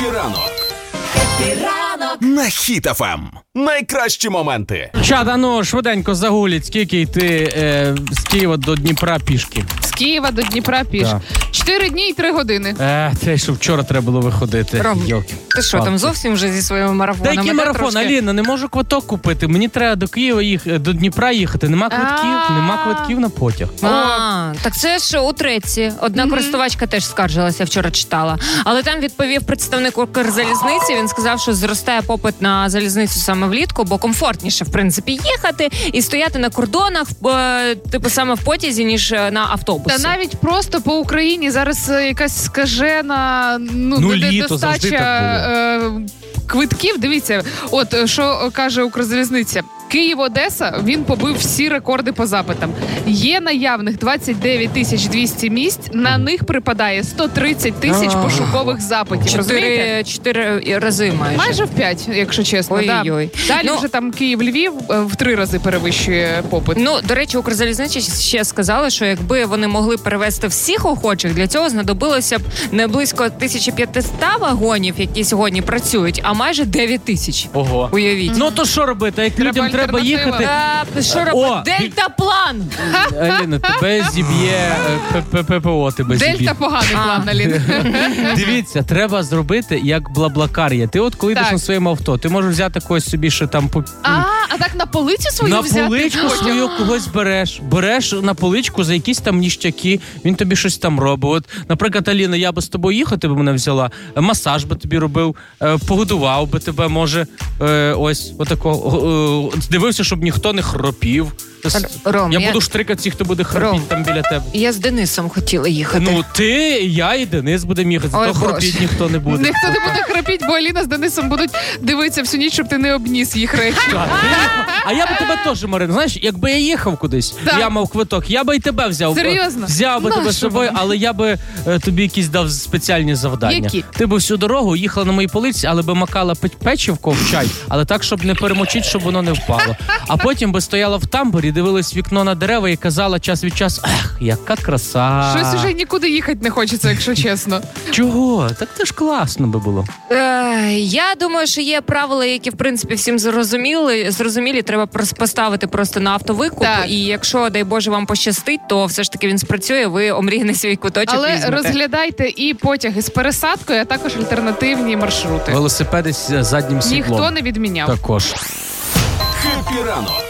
Ранок на Хіт FM. Найкращі моменти. Чада, ну швиденько загуліть, скільки йти з Києва до Дніпра пішки? З Києва до Дніпра пішки. 4 дні і 3 години. Те, що вчора треба було виходити. Ром, ти що, там зовсім вже зі своїми марафонами? Та який марафон, Аліна, не можу квиток купити. Мені треба до Києва до Дніпра їхати. Нема квитків на потяг. Так це ж у Треці. Одна користувачка теж скаржилася, вчора читала. Але там відповів представник Укрзалізниці, він сказав, що зростає попит на залізницю саме влітку, бо комфортніше, в принципі, їхати і стояти на кордонах, типу саме в потязі, ніж на автобусі. Та навіть просто по Україні зараз якась скажена недостача квитків. Дивіться, от що каже Укрзалізниця. Київ-Одеса, він побив всі рекорди по запитам. Є наявних 29 200 місць, на них припадає 130 тисяч пошукових запитів. 4 рази майже. Майже в 5, якщо чесно. Ой-ой-ой. Далі вже там Київ-Львів в 3 рази перевищує попит. Ну, до речі, Укрзалізниця ще сказали, що якби вони могли перевезти всіх охочих, для цього знадобилося б не близько 1500 вагонів, які сьогодні працюють, а майже 9000. Ого. Уявіть. Ну то що робити? Як людям треба їхати? Що робити? Дельтаплан! Аліна, тебе зіб'є ППО, тебе зіб'є. Дельта поганий план, Аліна. Дивіться, треба зробити як Блаблакар є. Ти от коли йдеш на своєму авто, ти можеш взяти когось собі, що там... А так на полицю свою взяти? На поличку свою когось береш. Береш на поличку за якісь там ніштяки, він тобі щось там робить. От, наприклад, Аліна, я би з тобою їхав, ти б мене взяла, масаж би тобі робив, погодував би тебе, може, ось, отако, дивився, щоб ніхто не хропів. Ром, я буду штрикати всіх, хто буде хропіти там біля тебе. Я з Денисом хотіла їхати. Ну, ти, я і Денис будемо їхати, то хропіть ніхто не буде. Ніхто не буде хропіть, бо Аліна з Денисом будуть дивитися всю ніч, щоб ти не обніс їх речі. А я би тебе теж, Марина, знаєш, якби я їхав кудись, я мав квиток, я би і тебе взяв. Серйозно? Взяв би тебе з собою, але я би тобі якісь дав спеціальні завдання. Які? Ти би всю дорогу їхала на моїй полиці, але би макала печивко в чай, але так, щоб не перемочити, щоб воно не впало. А потім би стояла в тамбурі, дивилась в вікно на дерева і казала час від часу, яка краса. Щось уже нікуди їхати не хочеться, якщо чесно. Чого? Так це ж класно би було. Я думаю, що є правила, які, в принципі, всім зрозумілі. Треба поставити просто на автовикуп. Так. І якщо, дай Боже, вам пощастить, то все ж таки він спрацює, ви омріяний свій квиточок Але візьмете. Розглядайте і потяги з пересадкою, а також альтернативні маршрути. Велосипеди з заднім сідлом. Ніхто не відміняв. Також. Хеппі ранок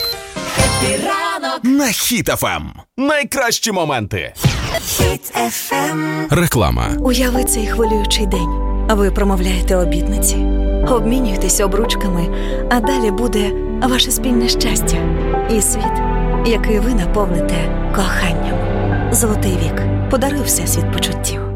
на Хіт FM. Найкращі моменти. Хіт FM. Реклама. Уяви цей хвилюючий день. Ви промовляєте обітниці, обмінюєтесь обручками, а далі буде ваше спільне щастя і світ, який ви наповните коханням. Золотий вік. Подаруй Всесвіт почуттів.